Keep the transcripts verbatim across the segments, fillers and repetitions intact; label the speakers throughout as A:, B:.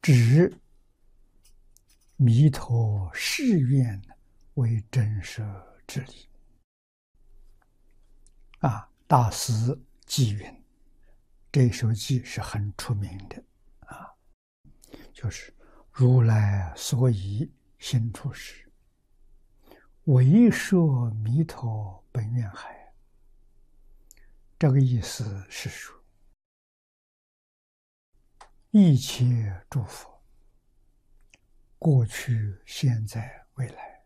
A: 指弥陀誓愿为真实之理。啊，大师偈云，这首偈是很出名的啊，就是如来所以行处时，唯摄弥陀本愿海。这个意思是说，一切诸佛，过去、现在、未来，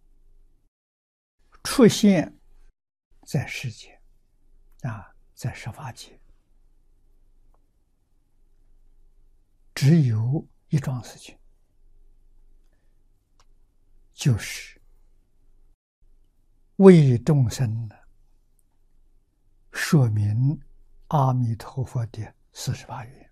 A: 出现在世间啊，在十法界，只有一桩事情，就是为众生的说明阿弥陀佛的四十八愿。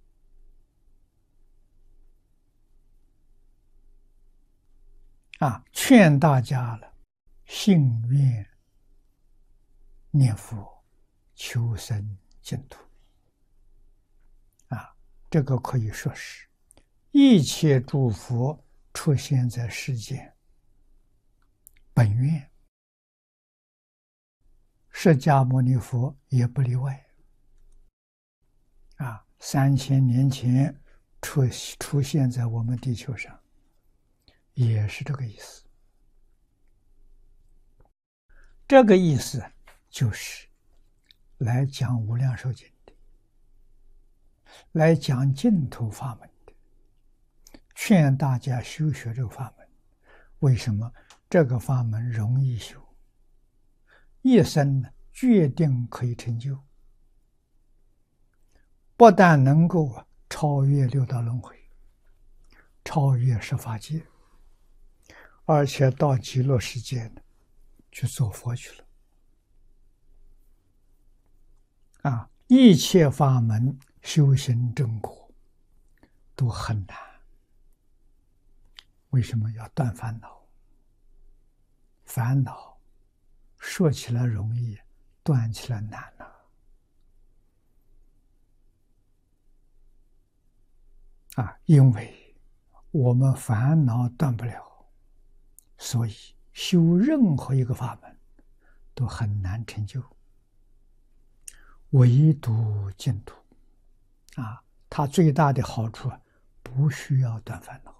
A: 啊，劝大家了，信愿念佛，求生净土。啊，这个可以说是一切诸佛出现在世间本愿，释迦牟尼佛也不例外。啊，三千年前出出现在我们地球上，也是这个意思。这个意思就是来讲无量寿经的，来讲净土法门的，劝大家修学这个法门。为什么这个法门容易修？一生呢，决定可以成就，不但能够超越六道轮回，超越十法界，而且到极乐世界呢，去做佛去了。啊，一切法门修行正果都很难。为什么要断烦恼？烦恼说起来容易，断起来难了。啊，因为我们烦恼断不了，所以修任何一个法门都很难成就。唯独净土啊，它最大的好处不需要断烦恼，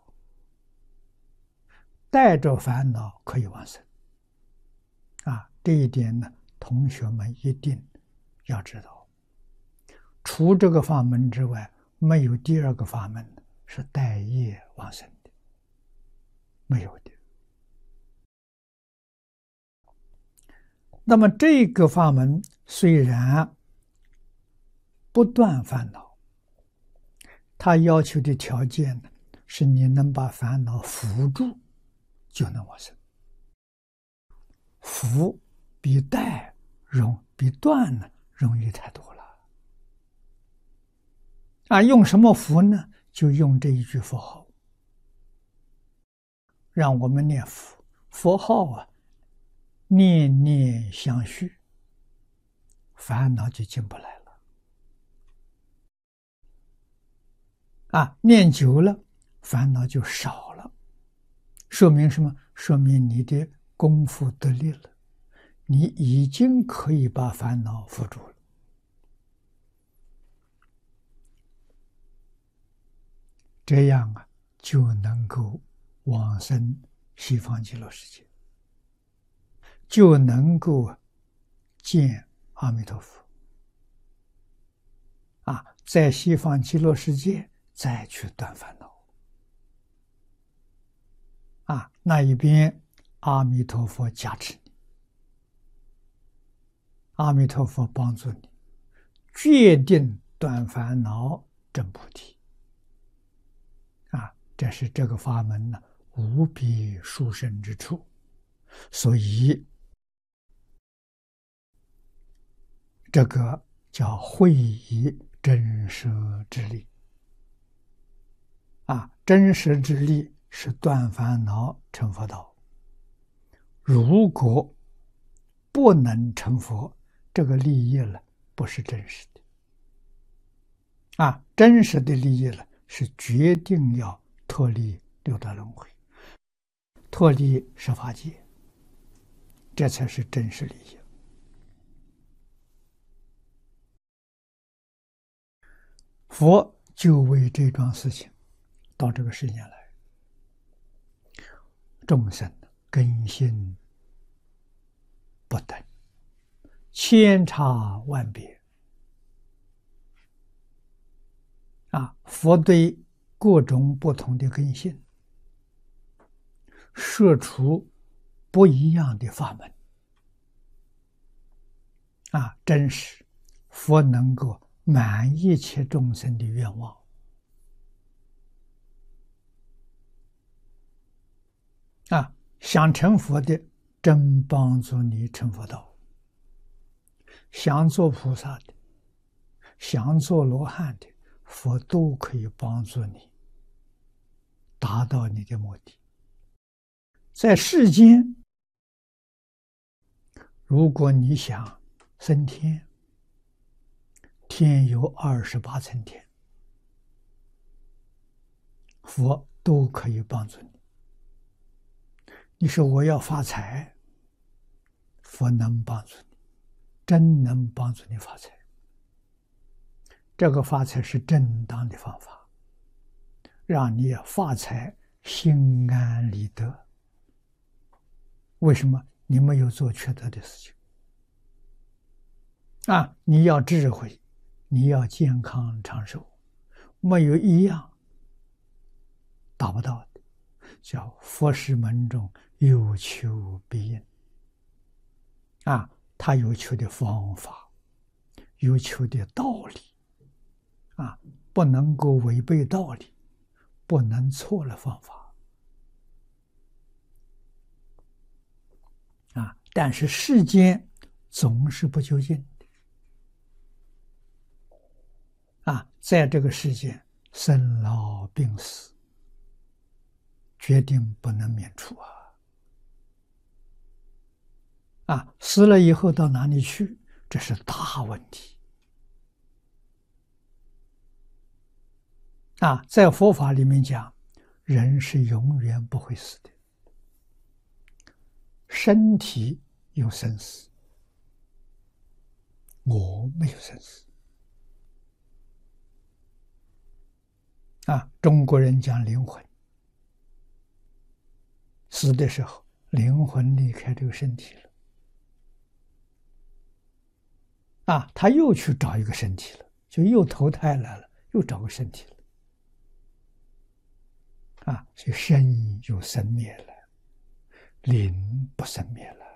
A: 带着烦恼可以往生。啊，这一点呢，同学们一定要知道。除这个法门之外，没有第二个法门是带业往生的，没有的。那么这个法门虽然不断烦恼，它要求的条件呢，是你能把烦恼扶住，就能往生。扶比带容比断呢容易太多了。啊，用什么扶呢？就用这一句佛号，让我们念佛。佛号啊，念念相续，烦恼就进不来了。啊，念久了，烦恼就少了。说明什么？说明你的功夫得力了，你已经可以把烦恼扶住了。这样啊，就能够往生西方极乐世界，就能够见阿弥陀佛。啊，在西方极乐世界再去断烦恼。啊，那一边阿弥陀佛加持你，阿弥陀佛帮助你，决定断烦恼证菩提。啊，这是这个法门呢无比殊胜之处，所以这个叫会以真实之力。啊，真实之力是断烦恼成佛道。如果不能成佛，这个利益了不是真实的。啊，真实的利益了是决定要脱离六道轮回，脱离十法界，这才是真实利益。佛就为这桩事情到这个世间来，众生根性不等，千差万别啊！佛对各种不同的根性设出不一样的法门啊！真是佛能够满一切众生的愿望啊！想成佛的，真帮助你成佛道；想做菩萨的，想做罗汉的，佛都可以帮助你达到你的目的。在世间，如果你想升天，天有二十八层天，佛都可以帮助你。你说我要发财，佛能帮助你，真能帮助你发财。这个发财是正当的方法，让你发财心安理得。为什么？你没有做缺德的事情啊！你要智慧，你要健康长寿，没有一样达不到的，叫佛事门中有求必应啊！他有求的方法，有求的道理啊，不能够违背道理，不能错了方法啊！但是世间总是不究竟的啊，在这个世间生老病死决定不能免除啊！啊，死了以后到哪里去？这是大问题啊！在佛法里面讲，人是永远不会死的，身体有生死，我没有生死啊！中国人讲灵魂，死的时候灵魂离开这个身体了啊，他又去找一个身体了，就又投胎来了，又找个身体了啊！所以身有生灭了，灵不生灭了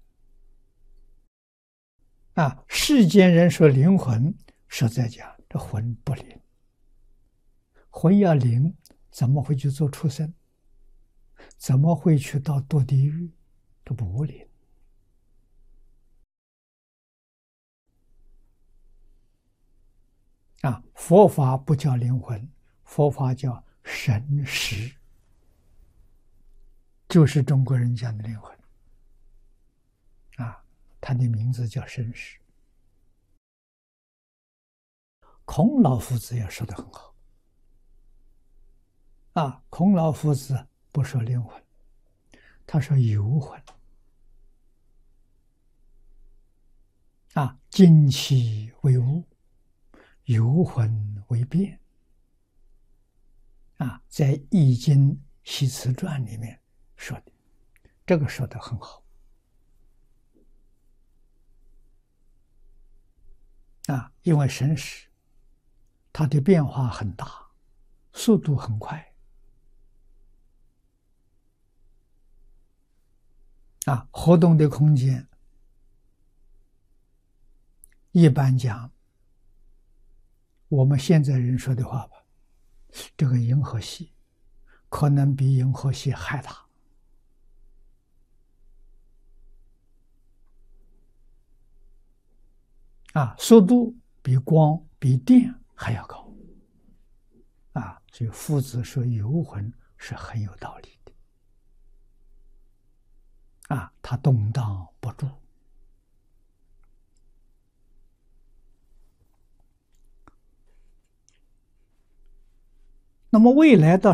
A: 啊！世间人说灵魂，实在讲这魂不灵，魂要灵，怎么会去做畜生？怎么会去到堕地狱？这不灵啊！佛法不叫灵魂，佛法叫神识，就是中国人讲的灵魂啊，它的名字叫神识。孔老夫子也说得很好啊，孔老夫子不说灵魂，他说游魂啊，精气为物，游魂为变啊，在《易经系辞传》里面说的，这个说得很好啊，因为神识它的变化很大，速度很快啊，活动的空间一般讲，我们现在人说的话吧，这个银河系可能比银河系还大啊，速度比光比电还要高啊，所以夫子说游魂是很有道理的啊，它动荡不住那么未来到